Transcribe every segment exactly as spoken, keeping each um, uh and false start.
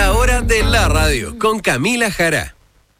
La hora de la radio con Camila Jara.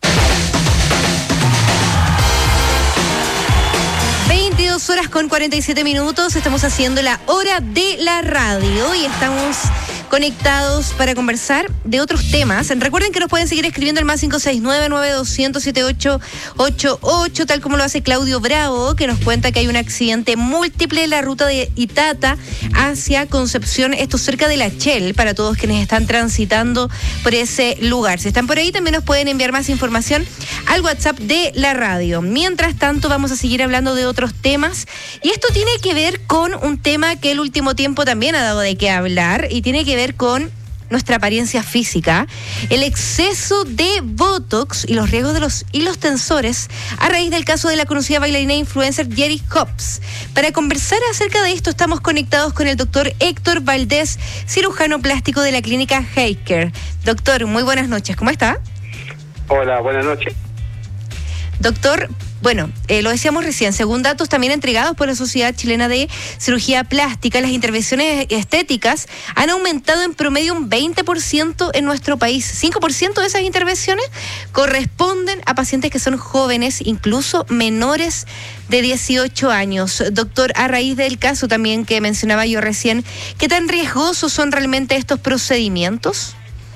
veintidós horas con cuarenta y siete minutos, estamos haciendo la hora de la radio y estamos conectados para conversar de otros temas. Recuerden que nos pueden seguir escribiendo al más cinco seis nueve, nueve dos cero cero, siete ocho ocho ocho, tal como lo hace Claudio Bravo, que nos cuenta que hay un accidente múltiple en la ruta de Itata hacia Concepción, esto cerca de La Chel, para todos quienes están transitando por ese lugar. Si están por ahí, también nos pueden enviar más información al WhatsApp de la radio. Mientras tanto, vamos a seguir hablando de otros temas, y esto tiene que ver con un tema que el último tiempo también ha dado de qué hablar, y tiene que ver con nuestra apariencia física, el exceso de Botox y los riesgos de los hilos tensores a raíz del caso de la conocida bailarina e influencer Jerry Hobbs. Para conversar acerca de esto estamos conectados con el doctor Héctor Valdés, cirujano plástico de la clínica Heiker. Doctor, muy buenas noches, ¿cómo está? Hola, buenas noches. Doctor, bueno, eh, lo decíamos recién, según datos también entregados por la Sociedad Chilena de Cirugía Plástica, las intervenciones estéticas han aumentado en promedio un veinte por ciento en nuestro país. cinco por ciento de esas intervenciones corresponden a pacientes que son jóvenes, incluso menores de dieciocho años. Doctor, a raíz del caso también que mencionaba yo recién, ¿qué tan riesgosos son realmente estos procedimientos?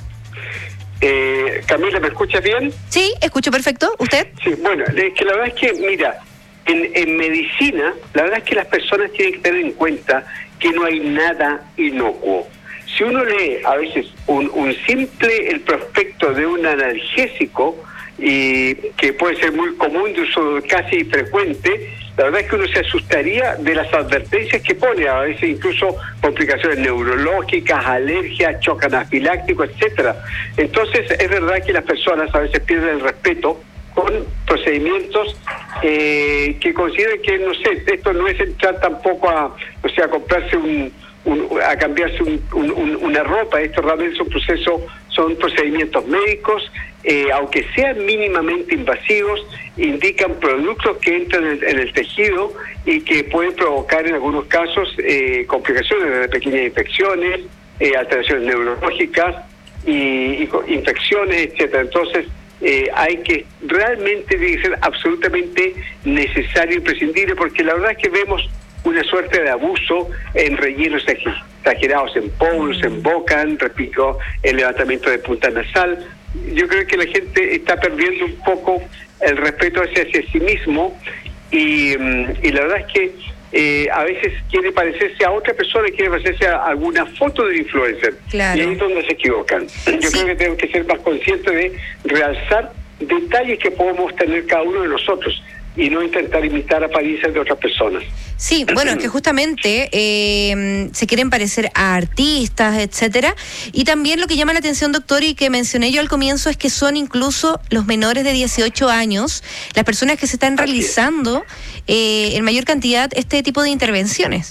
Eh, Camila, ¿me escuchas bien? Sí, escucho perfecto. ¿Usted? Sí, bueno, es que la verdad es que, mira, en, en medicina, la verdad es que las personas tienen que tener en cuenta que no hay nada inocuo. Si uno lee a veces un, un simple, el prospecto de un analgésico, y que puede ser muy común, de uso casi frecuente, la verdad es que uno se asustaría de las advertencias que pone, a veces incluso complicaciones neurológicas, alergias, choque anafiláctico, etcétera. Entonces es verdad que las personas a veces pierden el respeto con procedimientos eh, que consideran que, no sé, esto no es entrar tampoco a, o sea, a comprarse un, un a cambiarse un, un, un, una ropa. Esto realmente es un proceso, son procedimientos médicos, eh, aunque sean mínimamente invasivos, indican productos que entran en el, en el tejido y que pueden provocar en algunos casos eh, complicaciones desde pequeñas infecciones, eh, alteraciones neurológicas y, y infecciones, etcétera. Entonces eh, hay que realmente tiene que ser absolutamente necesario e imprescindible, porque la verdad es que vemos una suerte de abuso en rellenos exagerados, en pómulos, en boca, repito, el levantamiento de punta nasal. Yo creo que la gente está perdiendo un poco el respeto hacia, hacia sí mismo y, y la verdad es que eh, a veces quiere parecerse a otra persona, quiere parecerse a alguna foto del influencer. Claro. Y ahí es donde se equivocan. Yo sí. creo que tenemos que ser más conscientes de realzar detalles que podemos tener cada uno de nosotros y no intentar imitar apariencias de otras personas. Sí, bueno, es que justamente eh, se quieren parecer a artistas, etcétera, y también lo que llama la atención, doctor, y que mencioné yo al comienzo, es que son incluso los menores de dieciocho años las personas que se están realizando eh, en mayor cantidad este tipo de intervenciones.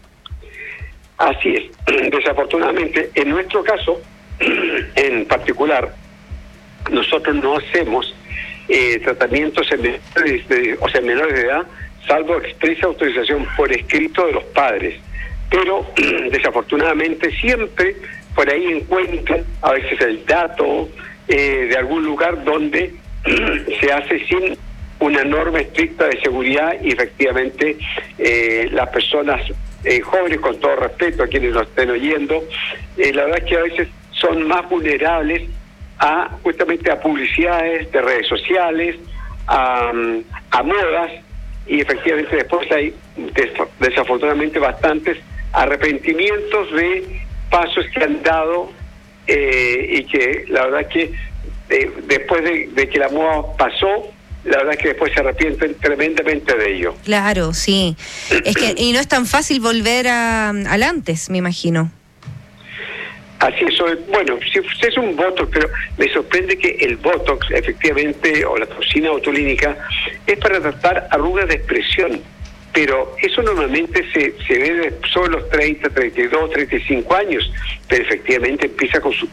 Así es. Desafortunadamente, en nuestro caso, en particular, nosotros no hacemos Eh, tratamientos en menores de, o sea, menores de edad, salvo expresa autorización por escrito de los padres. Pero desafortunadamente siempre por ahí encuentran a veces el dato eh, de algún lugar donde se hace sin una norma estricta de seguridad y efectivamente eh, las personas eh, jóvenes, con todo respeto a quienes nos estén oyendo, eh, la verdad es que a veces son más vulnerables a justamente a publicidades de redes sociales, a, a modas, y efectivamente después hay des, desafortunadamente bastantes arrepentimientos de pasos que han dado eh, y que la verdad que eh, después de, de que la moda pasó, la verdad que después se arrepienten tremendamente de ello. Claro, sí. Es que y no es tan fácil volver a, al antes, me imagino. Así es, bueno, si es un Botox, pero me sorprende que el Botox, efectivamente, o la toxina botulínica, es para tratar arrugas de expresión, pero eso normalmente se, se ve sobre los treinta, treinta y dos, treinta y cinco años, pero efectivamente empieza con su